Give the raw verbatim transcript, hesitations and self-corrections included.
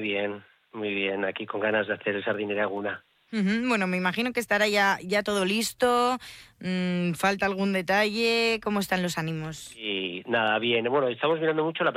bien, muy bien. Aquí con ganas de hacer el Sardinera Guna. Uh-huh. Bueno, me imagino que estará ya, ya todo listo. Mm, ¿falta algún detalle? ¿Cómo están los ánimos? Y nada, bien. Bueno, estamos mirando mucho la